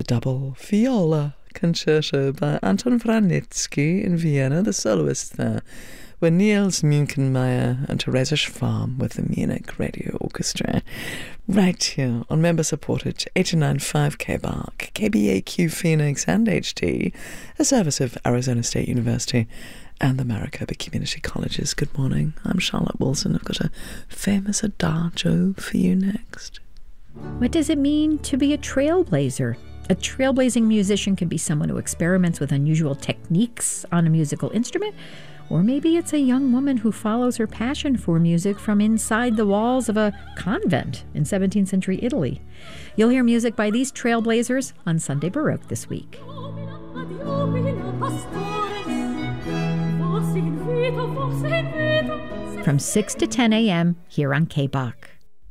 The double viola concerto by Anton Wranitzky in Vienna, the soloists there, were Niels Münkenmeyer and Theresa Schwarm with the Munich Radio Orchestra. Right here on member-supported 89.5 KBARC, KBAQ Phoenix and HT, a service of Arizona State University and the Maricopa Community Colleges. Good morning, I'm Charlotte Wilson. I've got a famous adagio for you next. What does it mean to be a trailblazer? A trailblazing musician can be someone who experiments with unusual techniques on a musical instrument, or maybe it's a young woman who follows her passion for music from inside the walls of a convent in 17th century Italy. You'll hear music by these trailblazers on Sunday Baroque this week. From 6 to 10 a.m. here on KBARC.